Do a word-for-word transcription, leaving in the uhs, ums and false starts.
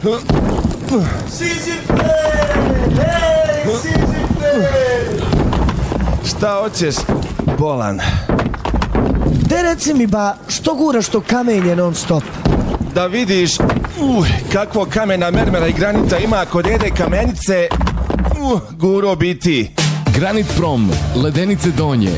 Sizife! Hej, Sizife! Šta hoćeš, bolan? De reci mi ba, što guraš to kamenje non stop? Da vidiš uh, kakvo kamena mermera i granita ima kod jedne kamenice, uh, guro biti. Granit Prom, Ledenice Donje.